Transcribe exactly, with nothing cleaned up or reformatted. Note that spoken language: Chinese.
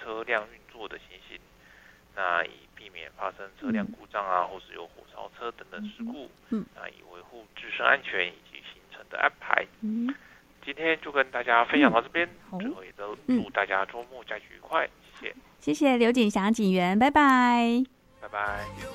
车辆运作的情形，那以避免发生车辆故障啊，嗯、或是有火烧车等等事故，嗯，那以维护自身安全以及行程的安排。嗯，今天就跟大家分享到这边，嗯、最后也都祝大家周末假期愉快，谢谢。 谢谢刘景祥警员，拜拜， 拜拜。